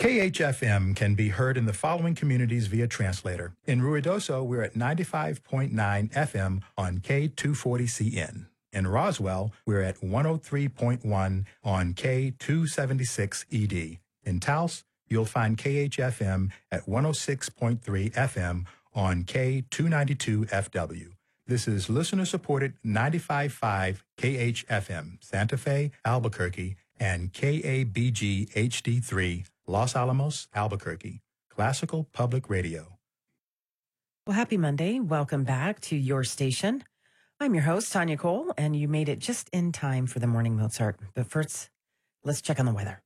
KHFM can be heard in the following communities via translator. In Ruidoso, we're at 95.9 FM on K240CN. In Roswell, we're at 103.1 on K276ED. In Taos, you'll find KHFM at 106.3 FM on K292FW. This is listener-supported 95.5 KHFM, Santa Fe, Albuquerque, and KABG HD3, Los Alamos, Albuquerque, Classical Public Radio. Well, happy Monday. Welcome back to your station. I'm your host, Tanya Cole, and you made it just in time for the Morning Mozart. But first, let's check on the weather.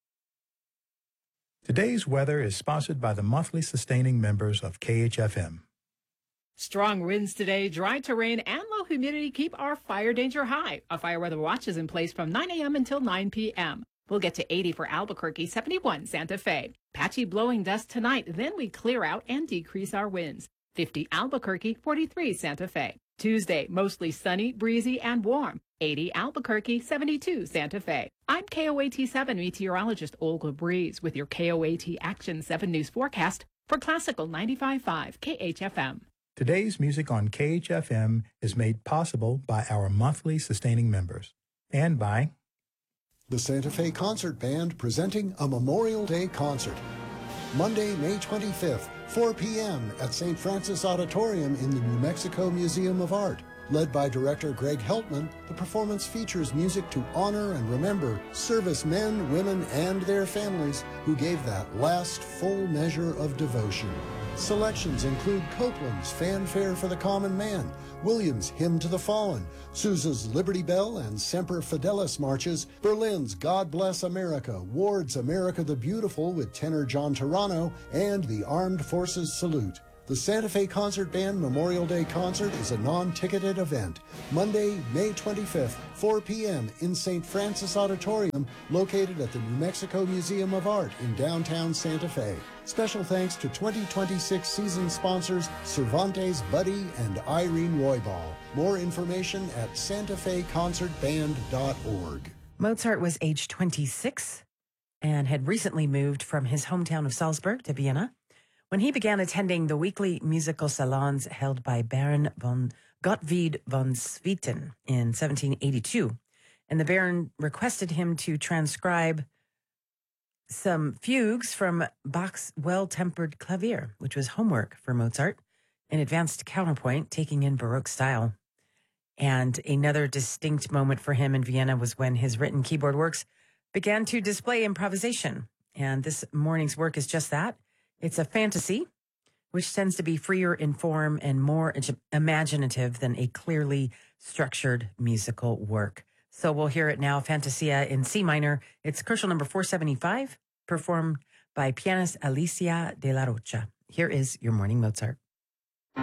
Today's weather is sponsored by the monthly sustaining members of KHFM. Strong winds today, dry terrain, and low humidity keep our fire danger high. A fire weather watch is in place from 9 a.m. until 9 p.m. We'll get to 80 for Albuquerque, 71 Santa Fe. Patchy blowing dust tonight, then we clear out and decrease our winds. 50 Albuquerque, 43 Santa Fe. Tuesday, mostly sunny, breezy, and warm. 80 Albuquerque, 72 Santa Fe. I'm KOAT 7 meteorologist Olga Breeze with your KOAT Action 7 News forecast for Classical 95.5 KHFM. Today's music on KHFM is made possible by our monthly sustaining members and by the Santa Fe Concert Band presenting a Memorial Day concert. Monday, May 25th, 4 p.m. at St. Francis Auditorium in the New Mexico Museum of Art. Led by director Greg Heltman, the performance features music to honor and remember servicemen, women, and their families who gave that last full measure of devotion. Selections include Copland's Fanfare for the Common Man, Williams' Hymn to the Fallen, Sousa's Liberty Bell and Semper Fidelis marches, Berlin's God Bless America, Ward's America the Beautiful with tenor John Turano, and the Armed Forces Salute. The Santa Fe Concert Band Memorial Day Concert is a non-ticketed event. Monday, May 25th, 4 p.m. in St. Francis Auditorium, located at the New Mexico Museum of Art in downtown Santa Fe. Special thanks to 2026 season sponsors Cervantes, Buddy, and Irene Roybal. More information at santafeconcertband.org. Mozart was age 26 and had recently moved from his hometown of Salzburg to Vienna when he began attending the weekly musical salons held by Baron von Gottfried von Swieten in 1782. And the Baron requested him to transcribe some fugues from Bach's Well-Tempered Clavier, which was homework for Mozart, an advanced counterpoint taking in Baroque style. And another distinct moment for him in Vienna was when his written keyboard works began to display improvisation. And this morning's work is just that. It's a fantasy, which tends to be freer in form and more imaginative than a clearly structured musical work. So we'll hear it now, Fantasia in C minor. It's Koschel number 475, performed by pianist Alicia de la Rocha. Here is your Morning Mozart.